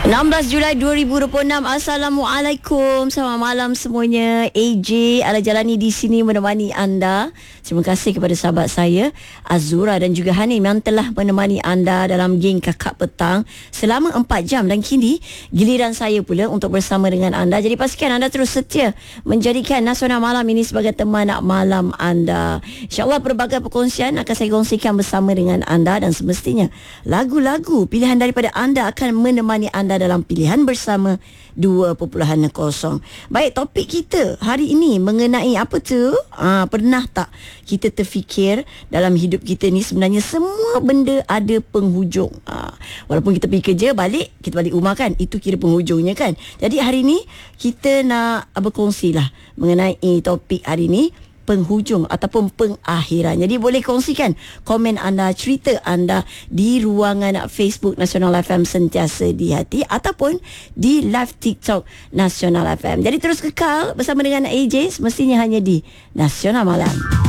16 Julai 2026. Assalamualaikum. Selamat malam semuanya. AJ ala jalani di sini menemani anda. Terima kasih kepada sahabat saya Azura dan juga Hanim yang telah menemani anda dalam geng Kakak Petang selama 4 jam, dan kini giliran saya pula untuk bersama dengan anda. Jadi pastikan anda terus setia menjadikan Nasional Malam ini sebagai teman malam anda. InsyaAllah pelbagai perkongsian akan saya kongsikan bersama dengan anda, dan semestinya lagu-lagu pilihan daripada anda akan menemani anda dalam pilihan bersama 2.0. Baik, topik kita hari ini mengenai apa tu? Pernah tak kita terfikir dalam hidup kita ni sebenarnya semua benda ada penghujung. Walaupun kita pergi kerja, kita balik rumah kan, itu kira penghujungnya kan. Jadi hari ni kita nak berkongsi lah mengenai topik hari ni, penghujung ataupun pengakhiran. Jadi boleh kongsikan komen anda, cerita anda di ruangan Facebook Nasional FM Sentiasa di Hati ataupun di live TikTok Nasional FM. Jadi terus kekal bersama dengan AJ, semestinya hanya di Nasional Malam.